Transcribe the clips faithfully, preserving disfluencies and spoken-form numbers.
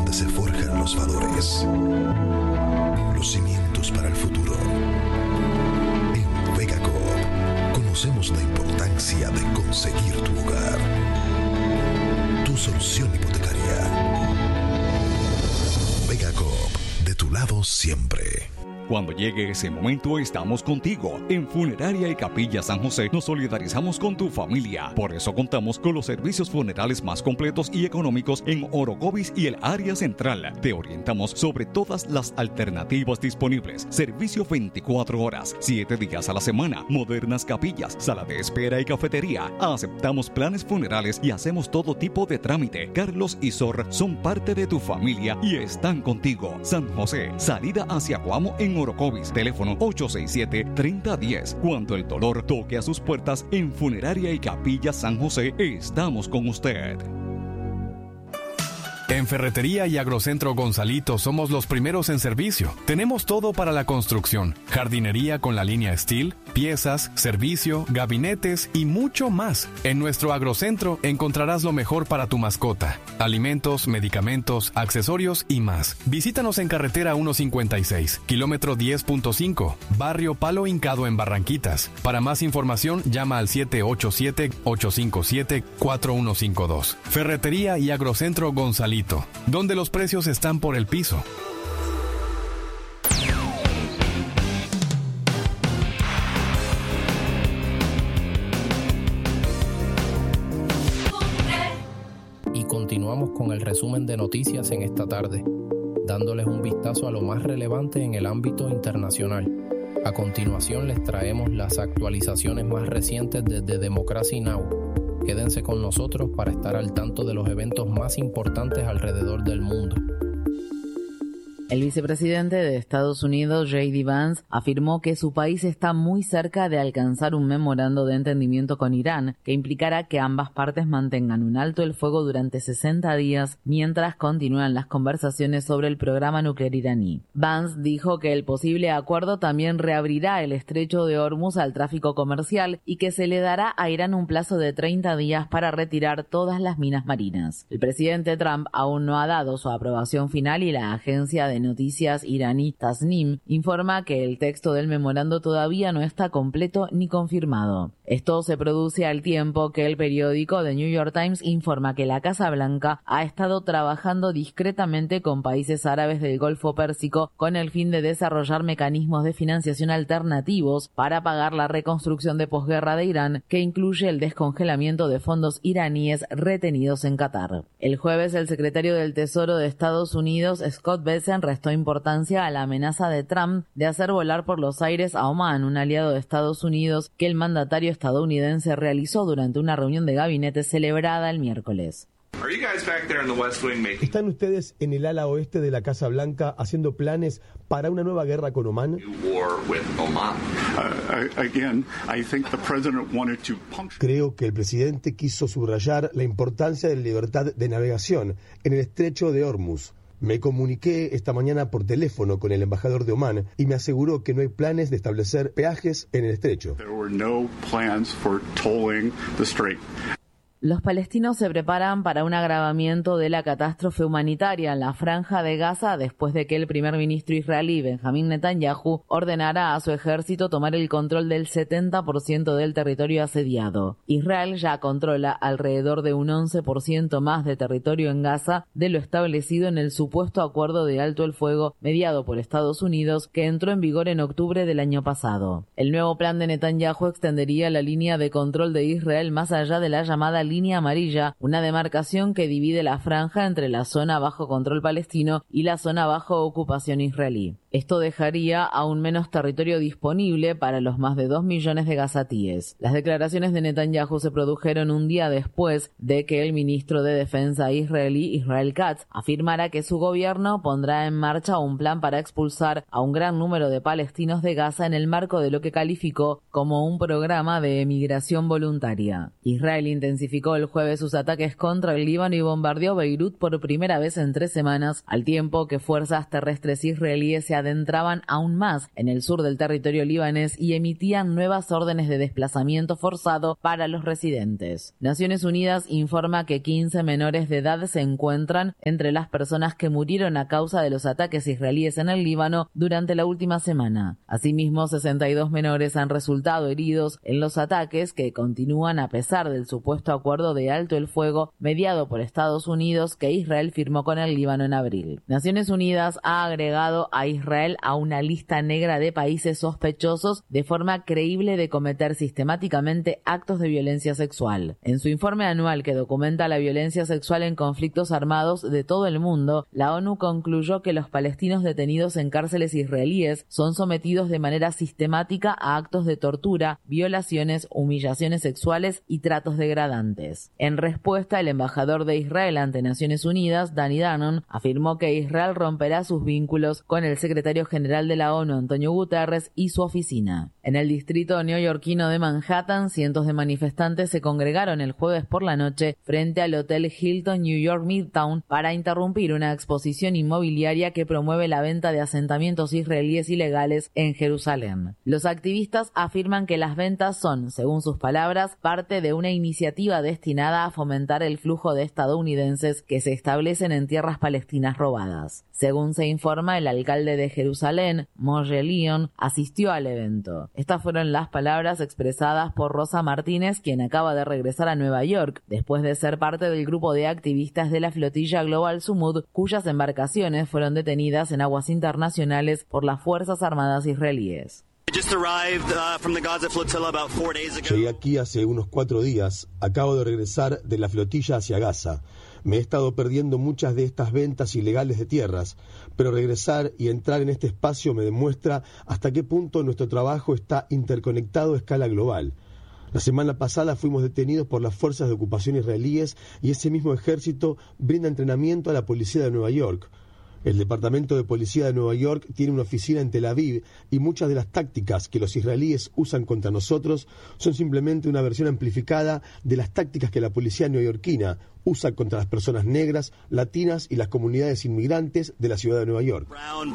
donde se forjan los valores, los cimientos para el futuro. En Vega Coop conocemos la importancia de conseguir tu hogar, tu solución hipotecaria. Vega Coop, de tu lado siempre. Cuando llegue ese momento, estamos contigo. En Funeraria y Capilla San José nos solidarizamos con tu familia. Por eso contamos con los servicios funerales más completos y económicos en Orocovis y el área central. Te orientamos sobre todas las alternativas disponibles. Servicio veinticuatro horas, siete días a la semana. Modernas capillas, sala de espera y cafetería. Aceptamos planes funerales y hacemos todo tipo de trámite. Carlos y Sor son parte de tu familia y están contigo. San José, salida hacia Guamo en Orocovis, teléfono ocho seis siete, tres cero uno cero. Cuando el dolor toque a sus puertas, en Funeraria y Capilla San José, estamos con usted. En Ferretería y Agrocentro Gonzalito somos los primeros en servicio. Tenemos todo para la construcción, jardinería con la línea Steel, piezas, servicio, gabinetes y mucho más. En nuestro Agrocentro encontrarás lo mejor para tu mascota: alimentos, medicamentos, accesorios y más. Visítanos en carretera ciento cincuenta y seis, kilómetro diez punto cinco, barrio Palo Hincado en Barranquitas. Para más información, llama al siete ocho siete, ocho cinco siete, cuatro uno cinco dos. Ferretería y Agrocentro Gonzalito, donde los precios están por el piso. Y continuamos con el resumen de noticias en esta tarde, dándoles un vistazo a lo más relevante en el ámbito internacional. A continuación les traemos las actualizaciones más recientes desde Democracy Now! Quédense con nosotros para estar al tanto de los eventos más importantes alrededor del mundo. El vicepresidente de Estados Unidos, J D Vance, afirmó que su país está muy cerca de alcanzar un memorando de entendimiento con Irán, que implicará que ambas partes mantengan un alto el fuego durante sesenta días mientras continúan las conversaciones sobre el programa nuclear iraní. Vance dijo que el posible acuerdo también reabrirá el estrecho de Hormuz al tráfico comercial y que se le dará a Irán un plazo de treinta días para retirar todas las minas marinas. El presidente Trump aún no ha dado su aprobación final y la agencia de noticias iraní Tasnim informa que el texto del memorando todavía no está completo ni confirmado. Esto se produce al tiempo que el periódico The New York Times informa que la Casa Blanca ha estado trabajando discretamente con países árabes del Golfo Pérsico con el fin de desarrollar mecanismos de financiación alternativos para pagar la reconstrucción de posguerra de Irán, que incluye el descongelamiento de fondos iraníes retenidos en Qatar. El jueves, el secretario del Tesoro de Estados Unidos, Scott Bessent, restó importancia a la amenaza de Trump de hacer volar por los aires a Omán, un aliado de Estados Unidos que el mandatario estadounidense realizó durante una reunión de gabinete celebrada el miércoles. ¿Están ustedes en el ala oeste de la Casa Blanca haciendo planes para una nueva guerra con Omán? Creo que el presidente quiso subrayar la importancia de la libertad de navegación en el estrecho de Hormuz. Me comuniqué esta mañana por teléfono con el embajador de Omán y me aseguró que no hay planes de establecer peajes en el estrecho. Los palestinos se preparan para un agravamiento de la catástrofe humanitaria en la Franja de Gaza después de que el primer ministro israelí Benjamín Netanyahu ordenara a su ejército tomar el control del setenta por ciento del territorio asediado. Israel ya controla alrededor de un once por ciento más de territorio en Gaza de lo establecido en el supuesto acuerdo de alto el fuego mediado por Estados Unidos que entró en vigor en octubre del año pasado. El nuevo plan de Netanyahu extendería la línea de control de Israel más allá de la llamada línea amarilla, una demarcación que divide la franja entre la zona bajo control palestino y la zona bajo ocupación israelí. Esto dejaría aún menos territorio disponible para los más de dos millones de gazatíes. Las declaraciones de Netanyahu se produjeron un día después de que el ministro de Defensa israelí, Israel Katz, afirmara que su gobierno pondrá en marcha un plan para expulsar a un gran número de palestinos de Gaza en el marco de lo que calificó como un programa de emigración voluntaria. Israel intensificó el jueves sus ataques contra el Líbano y bombardeó Beirut por primera vez en tres semanas, al tiempo que fuerzas terrestres israelíes se adelantaron adentraban aún más en el sur del territorio libanés y emitían nuevas órdenes de desplazamiento forzado para los residentes. Naciones Unidas informa que quince menores de edad se encuentran entre las personas que murieron a causa de los ataques israelíes en el Líbano durante la última semana. Asimismo, sesenta y dos menores han resultado heridos en los ataques que continúan a pesar del supuesto acuerdo de alto el fuego mediado por Estados Unidos que Israel firmó con el Líbano en abril. Naciones Unidas ha agregado a Israel a una lista negra de países sospechosos de forma creíble de cometer sistemáticamente actos de violencia sexual. En su informe anual que documenta la violencia sexual en conflictos armados de todo el mundo, la ONU concluyó que los palestinos detenidos en cárceles israelíes son sometidos de manera sistemática a actos de tortura, violaciones, humillaciones sexuales y tratos degradantes. En respuesta, el embajador de Israel ante Naciones Unidas, Danny Danon, afirmó que Israel romperá sus vínculos con el secretario general de la ONU, Antonio Guterres, y su oficina. En el distrito neoyorquino de Manhattan, cientos de manifestantes se congregaron el jueves por la noche frente al Hotel Hilton New York Midtown para interrumpir una exposición inmobiliaria que promueve la venta de asentamientos israelíes ilegales en Jerusalén. Los activistas afirman que las ventas son, según sus palabras, parte de una iniciativa destinada a fomentar el flujo de estadounidenses que se establecen en tierras palestinas robadas. Según se informa, el alcalde de Jerusalén, Moshe Leon, asistió al evento. Estas fueron las palabras expresadas por Rosa Martínez, quien acaba de regresar a Nueva York, después de ser parte del grupo de activistas de la flotilla Global Sumud, cuyas embarcaciones fueron detenidas en aguas internacionales por las Fuerzas Armadas israelíes. Llegué aquí hace unos cuatro días. Acabo de regresar de la flotilla hacia Gaza. Me he estado perdiendo muchas de estas ventas ilegales de tierras, pero regresar y entrar en este espacio me demuestra hasta qué punto nuestro trabajo está interconectado a escala global. La semana pasada fuimos detenidos por las fuerzas de ocupación israelíes y ese mismo ejército brinda entrenamiento a la policía de Nueva York. El Departamento de Policía de Nueva York tiene una oficina en Tel Aviv y muchas de las tácticas que los israelíes usan contra nosotros son simplemente una versión amplificada de las tácticas que la policía neoyorquina usa contra las personas negras, latinas y las comunidades inmigrantes de la ciudad de Nueva York.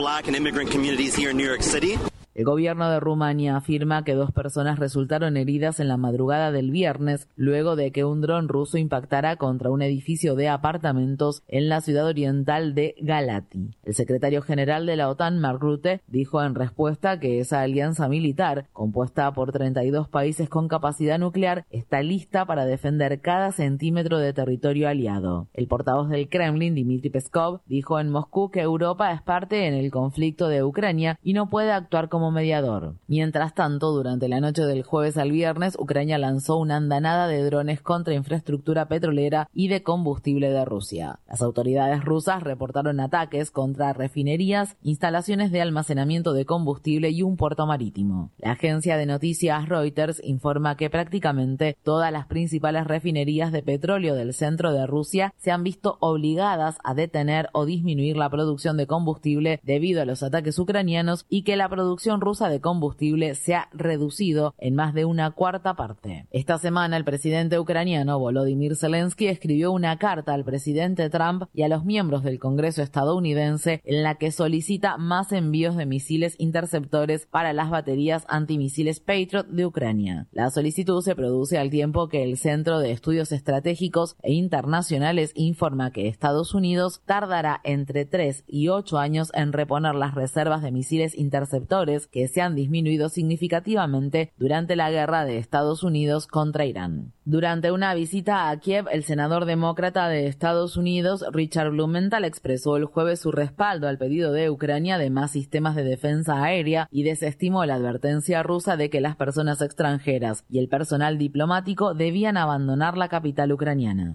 El gobierno de Rumania afirma que dos personas resultaron heridas en la madrugada del viernes luego de que un dron ruso impactara contra un edificio de apartamentos en la ciudad oriental de Galati. El secretario general de la OTAN, Mark Rutte, dijo en respuesta que esa alianza militar, compuesta por treinta y dos países con capacidad nuclear, está lista para defender cada centímetro de territorio aliado. El portavoz del Kremlin, Dmitry Peskov, dijo en Moscú que Europa es parte en el conflicto de Ucrania y no puede actuar como mediador. Mientras tanto, durante la noche del jueves al viernes, Ucrania lanzó una andanada de drones contra infraestructura petrolera y de combustible de Rusia. Las autoridades rusas reportaron ataques contra refinerías, instalaciones de almacenamiento de combustible y un puerto marítimo. La agencia de noticias Reuters informa que prácticamente todas las principales refinerías de petróleo del centro de Rusia se han visto obligadas a detener o disminuir la producción de combustible debido a los ataques ucranianos y que la producción rusa de combustible se ha reducido en más de una cuarta parte. Esta semana el presidente ucraniano Volodymyr Zelensky escribió una carta al presidente Trump y a los miembros del Congreso estadounidense en la que solicita más envíos de misiles interceptores para las baterías antimisiles Patriot de Ucrania. La solicitud se produce al tiempo que el Centro de Estudios Estratégicos e Internacionales informa que Estados Unidos tardará entre tres y ocho años en reponer las reservas de misiles interceptores que se han disminuido significativamente durante la guerra de Estados Unidos contra Irán. Durante una visita a Kiev, el senador demócrata de Estados Unidos, Richard Blumenthal, expresó el jueves su respaldo al pedido de Ucrania de más sistemas de defensa aérea y desestimó la advertencia rusa de que las personas extranjeras y el personal diplomático debían abandonar la capital ucraniana.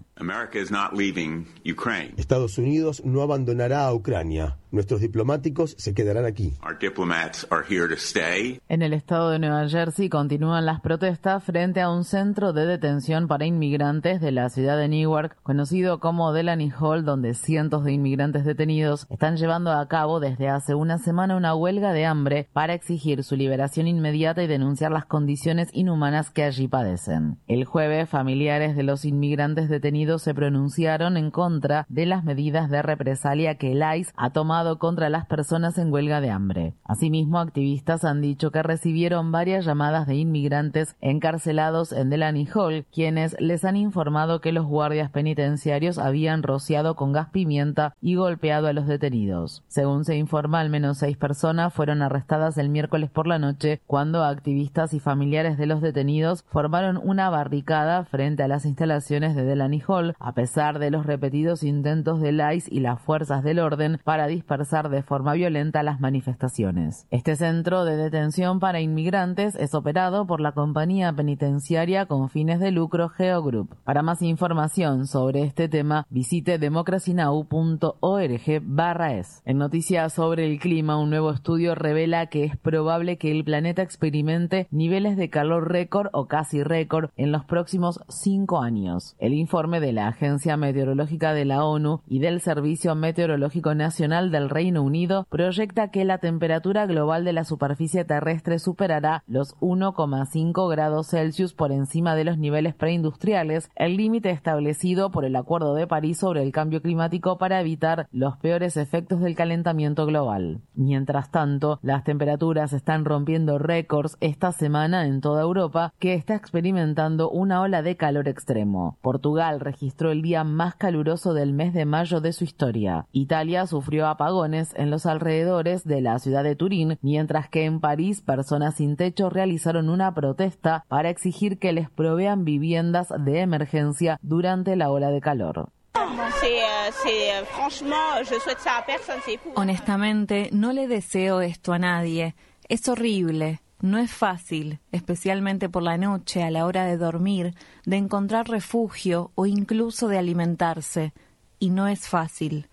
Estados Unidos no abandonará a Ucrania. Nuestros diplomáticos se quedarán aquí. En el estado de Nueva Jersey continúan las protestas frente a un centro de detención detención para inmigrantes de la ciudad de Newark, conocido como Delaney Hall, donde cientos de inmigrantes detenidos están llevando a cabo desde hace una semana una huelga de hambre para exigir su liberación inmediata y denunciar las condiciones inhumanas que allí padecen. El jueves, familiares de los inmigrantes detenidos se pronunciaron en contra de las medidas de represalia que el I C E ha tomado contra las personas en huelga de hambre. Asimismo, activistas han dicho que recibieron varias llamadas de inmigrantes encarcelados en Delaney Hall, quienes les han informado que los guardias penitenciarios habían rociado con gas pimienta y golpeado a los detenidos. Según se informa, al menos seis personas fueron arrestadas el miércoles por la noche cuando activistas y familiares de los detenidos formaron una barricada frente a las instalaciones de Delaney Hall, a pesar de los repetidos intentos del I C E y las fuerzas del orden para dispersar de forma violenta las manifestaciones. Este centro de detención para inmigrantes es operado por la compañía penitenciaria con fines de lucro Geo Group. Para más información sobre este tema, visite democracynow punto org barra es. En noticias sobre el clima, un nuevo estudio revela que es probable que el planeta experimente niveles de calor récord o casi récord en los próximos cinco años. El informe de la Agencia Meteorológica de la ONU y del Servicio Meteorológico Nacional del Reino Unido proyecta que la temperatura global de la superficie terrestre superará los uno coma cinco grados Celsius por encima de los niveles preindustriales, el límite establecido por el Acuerdo de París sobre el cambio climático para evitar los peores efectos del calentamiento global. Mientras tanto, las temperaturas están rompiendo récords esta semana en toda Europa, que está experimentando una ola de calor extremo. Portugal registró el día más caluroso del mes de mayo de su historia. Italia sufrió apagones en los alrededores de la ciudad de Turín, mientras que en París personas sin techo realizaron una protesta para exigir que les provean viviendas de emergencia durante la ola de calor. Honestamente, no le deseo esto a nadie. Es horrible. No es fácil, especialmente por la noche a la hora de dormir, de encontrar refugio o incluso de alimentarse. Y no es fácil.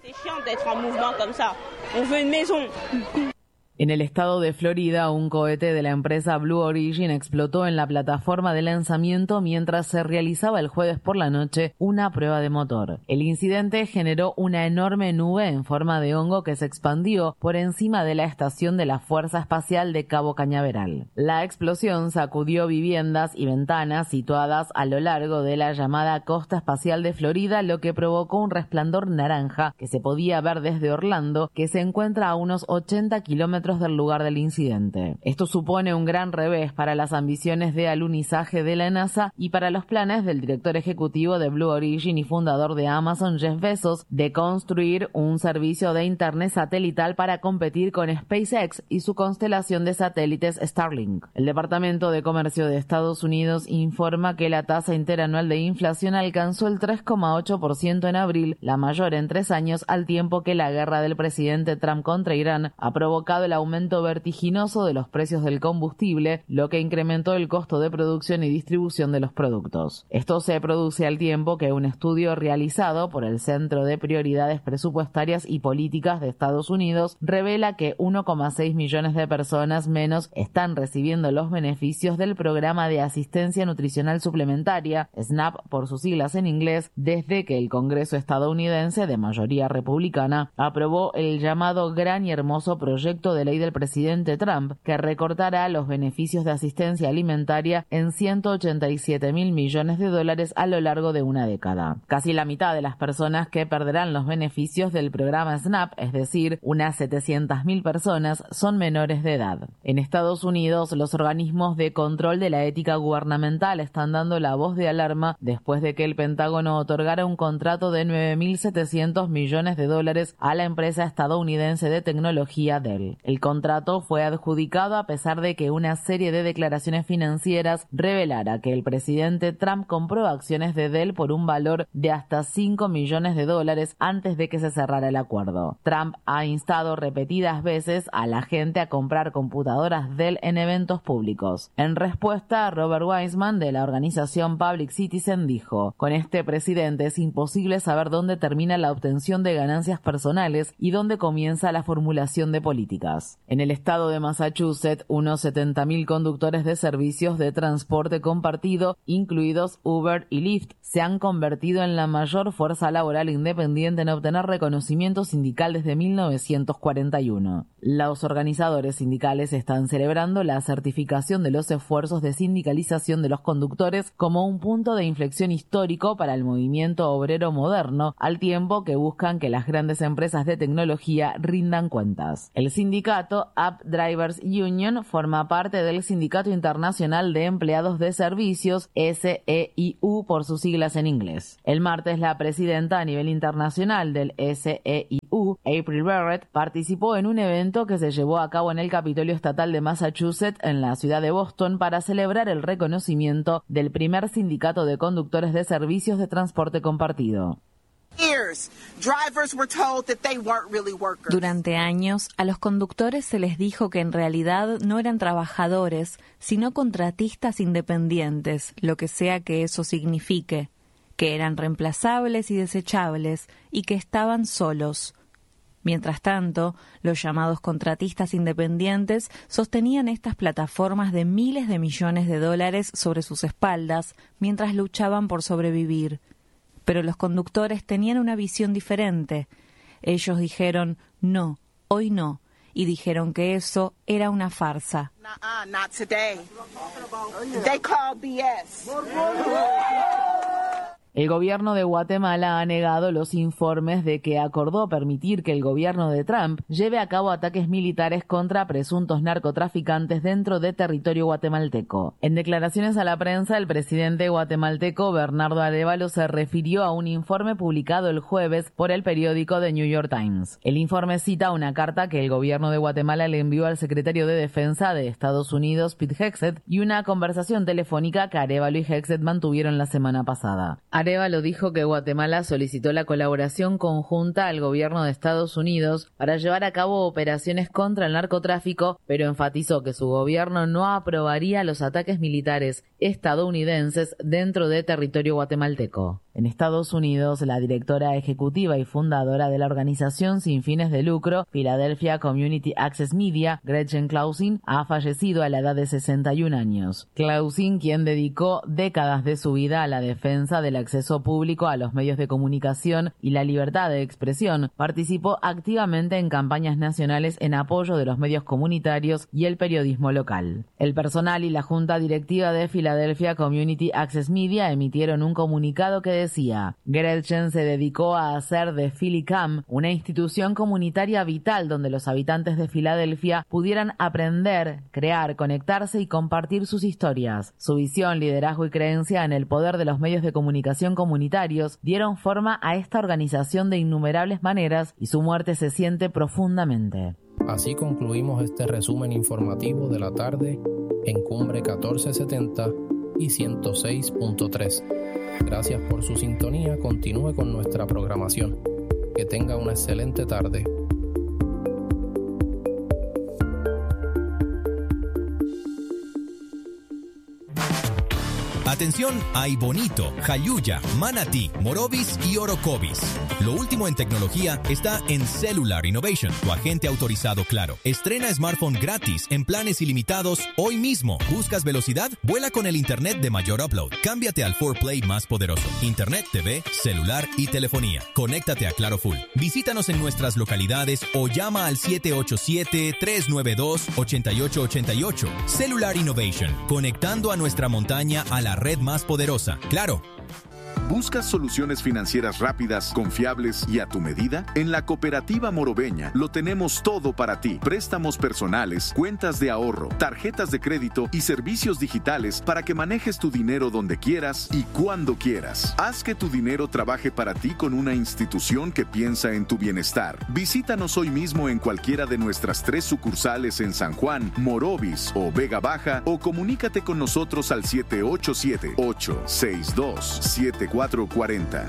En el estado de Florida, un cohete de la empresa Blue Origin explotó en la plataforma de lanzamiento mientras se realizaba el jueves por la noche una prueba de motor. El incidente generó una enorme nube en forma de hongo que se expandió por encima de la estación de la Fuerza Espacial de Cabo Cañaveral. La explosión sacudió viviendas y ventanas situadas a lo largo de la llamada Costa Espacial de Florida, lo que provocó un resplandor naranja que se podía ver desde Orlando, que se encuentra a unos ochenta kilómetros del lugar del incidente. Esto supone un gran revés para las ambiciones de alunizaje de la NASA y para los planes del director ejecutivo de Blue Origin y fundador de Amazon, Jeff Bezos, de construir un servicio de internet satelital para competir con SpaceX y su constelación de satélites Starlink. El Departamento de Comercio de Estados Unidos informa que la tasa interanual de inflación alcanzó el tres coma ocho por ciento en abril, la mayor en tres años, al tiempo que la guerra del presidente Trump contra Irán ha provocado el aumento vertiginoso de los precios del combustible, lo que incrementó el costo de producción y distribución de los productos. Esto se produce al tiempo que un estudio realizado por el Centro de Prioridades Presupuestarias y Políticas de Estados Unidos revela que uno coma seis millones de personas menos están recibiendo los beneficios del Programa de Asistencia Nutricional Suplementaria, SNAP por sus siglas en inglés, desde que el Congreso estadounidense, de mayoría republicana, aprobó el llamado Gran y Hermoso Proyecto de Ley del presidente Trump, que recortará los beneficios de asistencia alimentaria en ciento ochenta y siete mil millones de dólares a lo largo de una década. Casi la mitad de las personas que perderán los beneficios del programa SNAP, es decir, unas setecientas mil personas, son menores de edad. En Estados Unidos, los organismos de control de la ética gubernamental están dando la voz de alarma después de que el Pentágono otorgara un contrato de nueve mil setecientos millones de dólares a la empresa estadounidense de tecnología Dell. El contrato fue adjudicado a pesar de que una serie de declaraciones financieras revelara que el presidente Trump compró acciones de Dell por un valor de hasta cinco millones de dólares antes de que se cerrara el acuerdo. Trump ha instado repetidas veces a la gente a comprar computadoras Dell en eventos públicos. En respuesta, Robert Weissman, de la organización Public Citizen, dijo: "Con este presidente es imposible saber dónde termina la obtención de ganancias personales y dónde comienza la formulación de políticas". cuentas. En el estado de Massachusetts, unos setenta mil conductores de servicios de transporte compartido, incluidos Uber y Lyft, se han convertido en la mayor fuerza laboral independiente en obtener reconocimiento sindical desde mil novecientos cuarenta y uno. Los organizadores sindicales están celebrando la certificación de los esfuerzos de sindicalización de los conductores como un punto de inflexión histórico para el movimiento obrero moderno, al tiempo que buscan que las grandes empresas de tecnología rindan cuentas. El sindicato App Drivers Union forma parte del Sindicato Internacional de Empleados de Servicios, S E I U por sus siglas en inglés. El martes, la presidenta a nivel internacional del S E I U, April Barrett, participó en un evento que se llevó a cabo en el Capitolio Estatal de Massachusetts en la ciudad de Boston para celebrar el reconocimiento del primer sindicato de conductores de servicios de transporte compartido. Durante años, a los conductores se les dijo que en realidad no eran trabajadores, sino contratistas independientes, lo que sea que eso signifique, que eran reemplazables y desechables y que estaban solos. Mientras tanto, los llamados contratistas independientes sostenían estas plataformas de miles de millones de dólares sobre sus espaldas mientras luchaban por sobrevivir. Pero los conductores tenían una visión diferente. Ellos dijeron, no, hoy no, y dijeron que eso era una farsa. Uh-uh, not today. They call B S. El gobierno de Guatemala ha negado los informes de que acordó permitir que el gobierno de Trump lleve a cabo ataques militares contra presuntos narcotraficantes dentro de territorio guatemalteco. En declaraciones a la prensa, el presidente guatemalteco Bernardo Arévalo se refirió a un informe publicado el jueves por el periódico The New York Times. El informe cita una carta que el gobierno de Guatemala le envió al secretario de Defensa de Estados Unidos, Pete Hegseth, y una conversación telefónica que Arévalo y Hegseth mantuvieron la semana pasada. Arévalo dijo que Guatemala solicitó la colaboración conjunta al gobierno de Estados Unidos para llevar a cabo operaciones contra el narcotráfico, pero enfatizó que su gobierno no aprobaría los ataques militares estadounidenses dentro de territorio guatemalteco. En Estados Unidos, la directora ejecutiva y fundadora de la organización sin fines de lucro Philadelphia Community Access Media, Gretchen Clausen, ha fallecido a la edad de sesenta y un años. Clausen, quien dedicó décadas de su vida a la defensa del acceso público a los medios de comunicación y la libertad de expresión, participó activamente en campañas nacionales en apoyo de los medios comunitarios y el periodismo local. El personal y la junta directiva de Philadelphia Community Access Media emitieron un comunicado que decía: Gretchen se dedicó a hacer de PhillyCam una institución comunitaria vital donde los habitantes de Filadelfia pudieran aprender, crear, conectarse y compartir sus historias. Su visión, liderazgo y creencia en el poder de los medios de comunicación comunitarios dieron forma a esta organización de innumerables maneras y su muerte se siente profundamente. Así concluimos este resumen informativo de la tarde en Cumbre catorce setenta y ciento seis punto tres. Gracias por su sintonía. Continúe con nuestra programación. Que tenga una excelente tarde. Atención, hay Bonito, Jayuya, Manatí, Morovis y Orocovis. Lo último en tecnología está en Cellular Innovation, tu agente autorizado Claro. Estrena smartphone gratis en planes ilimitados hoy mismo. ¿Buscas velocidad? Vuela con el internet de mayor upload. Cámbiate al cuatro Play más poderoso. Internet, T V, celular y telefonía. Conéctate a Claro Full. Visítanos en nuestras localidades o llama al siete ocho siete, tres nueve dos, ocho ocho ocho ocho. Cellular Innovation, conectando a nuestra montaña a la red más poderosa. Claro. ¿Buscas soluciones financieras rápidas, confiables y a tu medida? En la Cooperativa Morobeña lo tenemos todo para ti. Préstamos personales, cuentas de ahorro, tarjetas de crédito y servicios digitales para que manejes tu dinero donde quieras y cuando quieras. Haz que tu dinero trabaje para ti con una institución que piensa en tu bienestar. Visítanos hoy mismo en cualquiera de nuestras tres sucursales en San Juan, Morovis o Vega Baja o comunícate con nosotros al siete ocho siete, ocho seis dos, siete cuatro cuatro cero.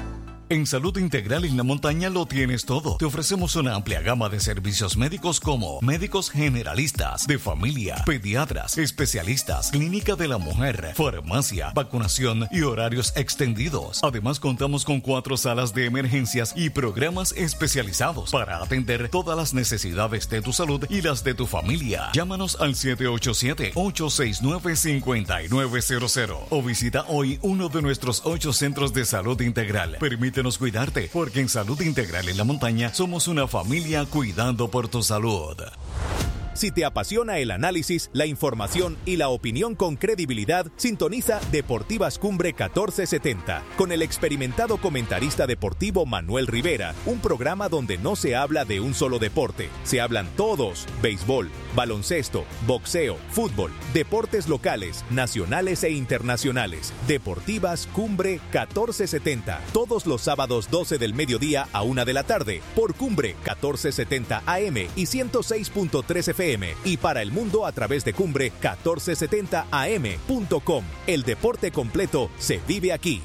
En Salud Integral en la Montaña lo tienes todo. Te ofrecemos una amplia gama de servicios médicos como médicos generalistas, de familia, pediatras, especialistas, clínica de la mujer, farmacia, vacunación y horarios extendidos. Además, contamos con cuatro salas de emergencias y programas especializados para atender todas las necesidades de tu salud y las de tu familia. Llámanos al siete ocho siete, ocho seis nueve, cinco nueve cero cero o visita hoy uno de nuestros ocho centros de salud integral. Permítenos cuidarte, porque en Salud Integral en la Montaña somos una familia cuidando por tu salud. Si te apasiona el análisis, la información y la opinión con credibilidad, sintoniza Deportivas Cumbre catorce setenta con el experimentado comentarista deportivo Manuel Rivera, un programa donde no se habla de un solo deporte, se hablan todos: béisbol, baloncesto, boxeo, fútbol, deportes locales, nacionales e internacionales. Deportivas Cumbre catorce setenta, todos los sábados doce del mediodía a una de la tarde, por Cumbre catorce setenta A M y ciento seis punto tres F M, y para el mundo a través de Cumbre catorce setenta A M punto com. El deporte completo se vive aquí.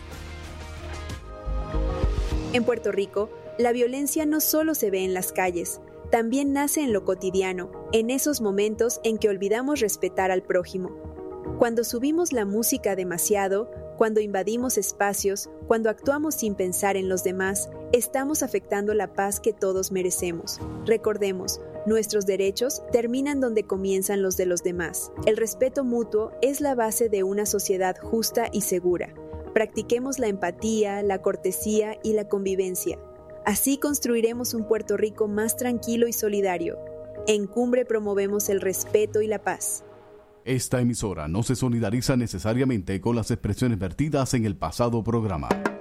En Puerto Rico, la violencia no solo se ve en las calles, también nace en lo cotidiano, en esos momentos en que olvidamos respetar al prójimo. Cuando subimos la música demasiado, cuando invadimos espacios, cuando actuamos sin pensar en los demás, estamos afectando la paz que todos merecemos. Recordemos, nuestros derechos terminan donde comienzan los de los demás. El respeto mutuo es la base de una sociedad justa y segura. Practiquemos la empatía, la cortesía y la convivencia. Así construiremos un Puerto Rico más tranquilo y solidario. En Cumbre promovemos el respeto y la paz. Esta emisora no se solidariza necesariamente con las expresiones vertidas en el pasado programa.